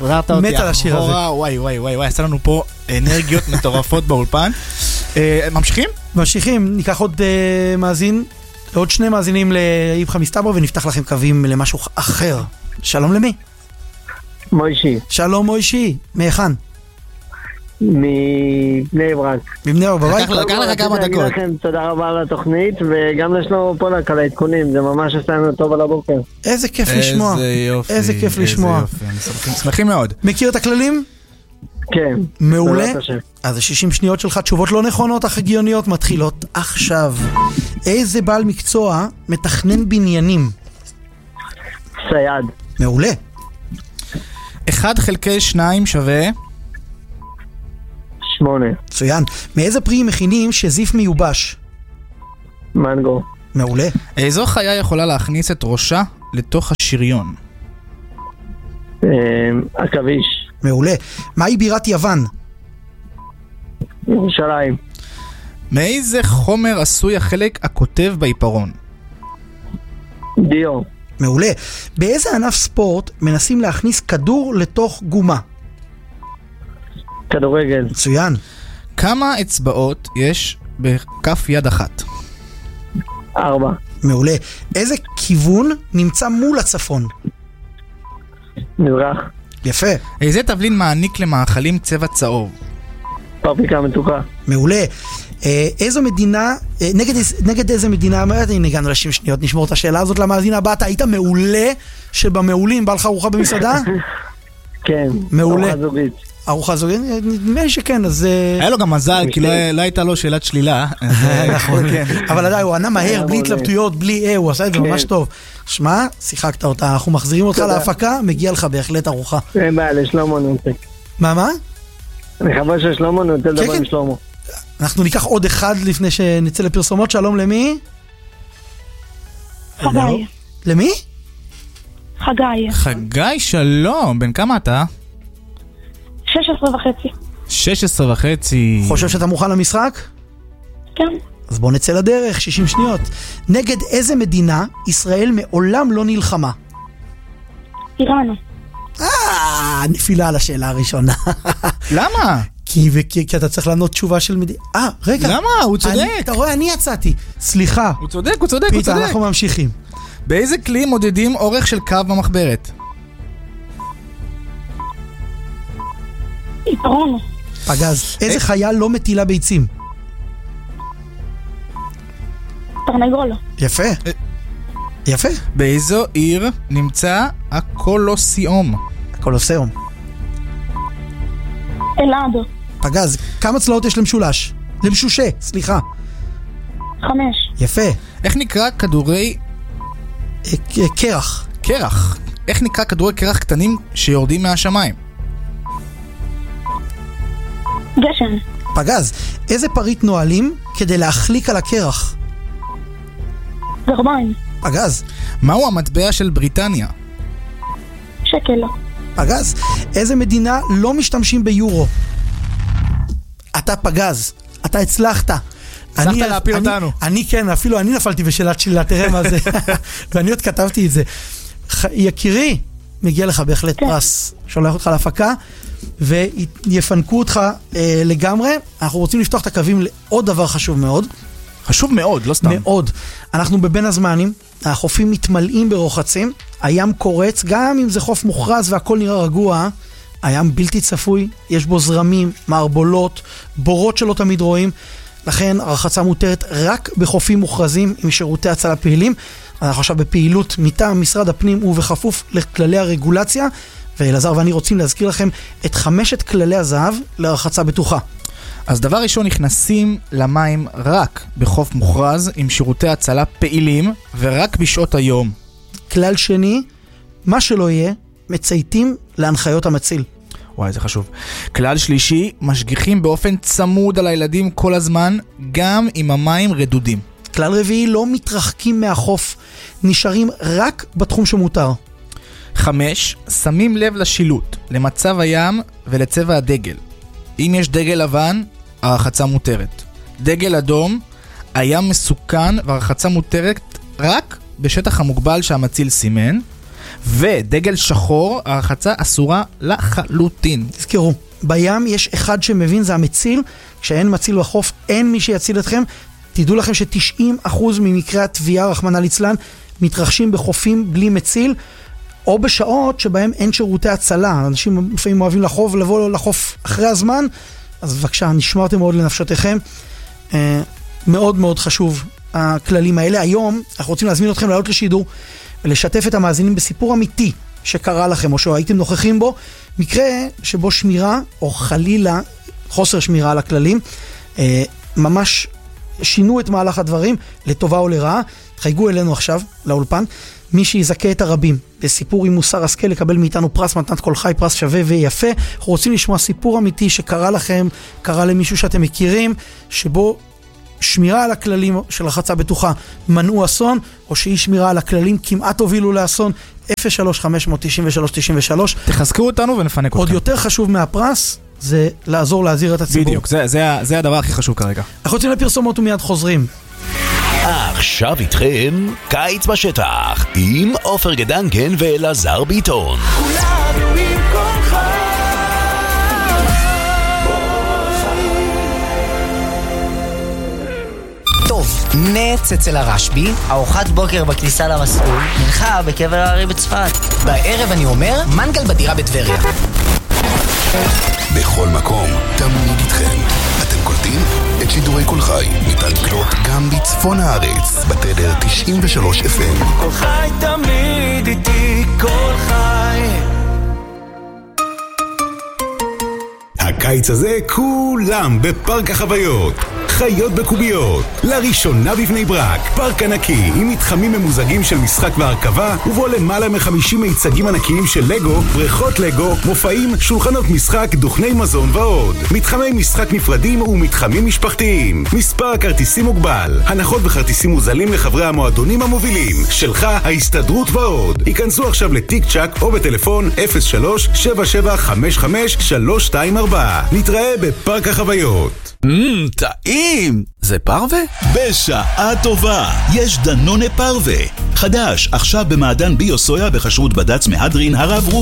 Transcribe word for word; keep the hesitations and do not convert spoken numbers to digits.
החזרת אותי. מת על השיר הזה. וואי, וואי, וואי, וואי, עשה לנו פה אנרגיות מטורפות באולפן. ממשיכים? ממשיכים, ניקח עוד מאזין, עוד שני מאזינים לאיבחה מסתבר, ונפתח לכם קווים למשהו אחר. שלום למי? מוישי. שלום מוישי, מהיכן? מבני ברק. מבני ברק בבית? לקח לך כמה דקות. תודה רבה על התוכנית, וגם לשלום פולק על העדכונים, זה ממש עשה לנו טוב על הבוקר. איזה כיף לשמוע. איזה יופי. איזה כיף לשמוע. שמחים מאוד. מכיר את הכללים? כן. מעולה. אז ה-שישים שניות שלך, תשובות לא נכונות, אך הגיוניות, מתחילות עכשיו. איזה בעל מקצוע מתכנן בניינים? סייד. מעולה. אחד חלקי שניים שווה? שמונה. מצוין. מאיזה פרי מכינים שזיף מיובש? מנגו. מעולה. איזו חיה יכולה להכניס את ראשה לתוך השריון? עכביש. מעולה. מהי בירת יוון? ירושלים. מאיזה חומר עשוי החלק הכותב בעיפרון? דיו. מעולה. באיזה ענף ספורט מנסים להכניס כדור לתוך גומה? כדורגל. מצוין. כמה אצבעות יש בכף יד אחת? ארבע. מעולה. איזה כיוון נמצא מול הצפון? מזרח. יפה. איזה תבלין מעניק למאכלים צבע צהוב? פרפיקה מתוקה. מעולה. אה, איזו מדינה, אה, נגד, נגד איזה מדינה, הנה הגענו ל-שישים שניות, נשמור את השאלה הזאת למאזין הבא, אתה היית מעולה שבמעולים בא לך ארוחה במסעדה? כן. מעולה. ארוחה זוגית. ארוחה זוגית? נדמה לי שכן, אז... היה לו גם מזל, כי לא הייתה לו שאלת שלילה. נכון, אבל עדיין, הוא ענה מהר, בלי התלבטויות, בלי אה, הוא עשה את זה ממש טוב. שמע, שיחקת אותה, אנחנו מחזירים אותך להפקה, מגיע לך בהחלט ארוחה. אין בעיה, לשלמה נותק. מה, מה? אני חבר של שלמה, אני רוצה לדבר עם שלמה. אנחנו ניקח עוד אחד לפני שנצא לפרסומות. שלום למי? חגי. למי? חגי. חגי, שלום. בן כמה אתה? שש עשרה וחצי. שש עשרה וחצי. חושב שאתה מוכן למשחק? כן. אז בוא נצא לדרך, שישים שניות. נגד איזה מדינה ישראל מעולם לא נלחמה? איראן. אה, נפילה על השאלה הראשונה. למה? כי, וכי, כי אתה צריך לענות תשובה של מדינה. אה, רגע. למה? הוא צודק. אני, אתה רואה, אני יצאתי. סליחה. הוא צודק, הוא צודק, הוא פיתה, צודק. אנחנו ממשיכים. באיזה כלי מודדים אורך של קו במחברת? עיפרון. פגז. איזה חיה לא מטילה ביצים? תרנגול. יפה. יפה. באיזו עיר נמצא הקולוסיאום? הקולוסיאום. אלעד. פגז. כמה צלעות יש למשולש? למשושה, סליחה. חמש. יפה. איך נקרא כדורי... אה, אה, קרח. קרח. איך נקרא כדורי קרח קטנים שיורדים מהשמיים? גשם. פגז. איזה פריט נועלים כדי להחליק על הקרח? גרביים. פגז. מהו המטבע של בריטניה? שקל. פגז. איזה מדינה לא משתמשים ביורו? אתה פגז. אתה הצלחת. הצלחת להפיל אני, אותנו. אני כן, אפילו אני נפלתי בשאלת שלילה, תראה מה זה. ואני עוד כתבתי את זה. ח... יקירי, מגיע לך בהחלט כן. פרס. שולח אותך להפקה, ויפנקו אותך אה, לגמרי. אנחנו רוצים לפתוח את הקווים לעוד דבר חשוב מאוד. חשוב מאוד, לא סתם. מאוד. אנחנו בבין הזמנים, החופים מתמלאים ברוחצים, הים קורץ, גם אם זה חוף מוכרז והכל נראה רגוע, הים בלתי צפוי, יש בו זרמים, מערבולות, בורות שלא תמיד רואים, לכן הרחצה מותרת רק בחופים מוכרזים עם שירותי הצלה פעילים. אנחנו עכשיו בפעילות מטעם משרד הפנים ובכפוף לכללי הרגולציה, ואלעזר ואני רוצים להזכיר לכם את חמשת כללי הזהב לרחצה בטוחה. אז דבר ראשון, נכנסים למים רק בחוף מוכרז עם שירותי הצלה פעילים ורק בשעות היום. כלל שני, מה שלא יהיה, מצייתים להנחיות המציל. וואי, זה חשוב. כלל שלישי, משגיחים באופן צמוד על הילדים כל הזמן, גם אם המים רדודים. כלל רביעי, לא מתרחקים מהחוף, נשארים רק בתחום שמותר. חמש, שמים לב לשילוט, למצב הים ולצבע הדגל. אם יש דגל לבן, הרחצה מותרת. דגל אדום, הים מסוכן והרחצה מותרת רק בשטח המוגבל שהמציל סימן. ודגל שחור, הרחצה אסורה לחלוטין. תזכרו, בים יש אחד שמבין, זה המציל. כשאין מציל בחוף, אין מי שיציל אתכם. תדעו לכם ש-תשעים אחוז ממקרי התביעה, רחמנא ליצלן, מתרחשים בחופים בלי מציל, או בשעות שבהם אין שירותי הצלה. אנשים לפעמים אוהבים לחוף, לבוא לחוף אחרי הזמן, אז בבקשה, נשמרתם מאוד לנפשותיכם. אה, מאוד מאוד חשוב הכללים האלה. היום אנחנו רוצים להזמין אתכם לעלות לשידור, ולשתף את המאזינים בסיפור אמיתי שקרה לכם, או שהייתם נוכחים בו, מקרה שבו שמירה, או חלילה חוסר שמירה על הכללים, אה, ממש שינו את מהלך הדברים, לטובה או לרעה. חייגו אלינו עכשיו, לאולפן, מי שיזכה את הרבים בסיפור עם מוסר השכל, לקבל מאיתנו פרס מתנת כל חי, פרס שווה ויפה. אנחנו רוצים לשמוע סיפור אמיתי שקרה לכם, קרה למישהו שאתם מכירים, שבו שמירה על הכללים של רחצה בטוחה מנעו אסון, או שהיא שמירה על הכללים כמעט הובילו לאסון. אפס שלוש חמש תשע שלוש תשע שלוש. תחזקו אותנו ונפנק אתכם. עוד יותר חשוב מהפרס זה לעזור להזהיר את הציבור. בדיוק, זה, זה, זה הדבר הכי חשוב כרגע. אנחנו יוצאים לפרסומות ומיד חוזרים. עכשיו איתכם קיץ בשטח עם עופר גדנקן ואלעזר ביטון. כולנו עם כל טוב, נץ אצל הרשבי, ארוחת בוקר בכניסה למסלול, מנחה בקבר הארי בצפת. בערב אני אומר, מנגל בדירה בטבריה. בכל מקום, תמיד איתכם. אתם קולטים? את שידורי כל חי ניתן לקלוט גם בצפון הארץ, בתדר תשעים ושלוש אף אם. כל חי תמיד איתי, כל חי. הקיץ הזה כולם בפארק החוויות. חיות בקוביות. לראשונה בבני ברק. פארק ענקי עם מתחמים ממוזגים של משחק והרכבה, ובו למעלה מ-חמישים מיצגים ענקיים של לגו, בריכות לגו, מופעים, שולחנות משחק, דוכני מזון ועוד. מתחמי משחק נפרדים ומתחמים משפחתיים. מספר הכרטיסים מוגבל. הנחות וכרטיסים מוזלים לחברי המועדונים המובילים. שלך, ההסתדרות ועוד. היכנסו עכשיו לטיק צ'ק או בטלפון אפס שלוש שבע שבע חמש חמש שלוש שתיים ארבע. נתראה בפארק החוויות. מmm, טעים! זה פרווה? בשעה טובה, יש דנונה פרווה. חדש, עכשיו במעדן ביו סויה בחשרות בד"ץ מהדרין הרב רובין.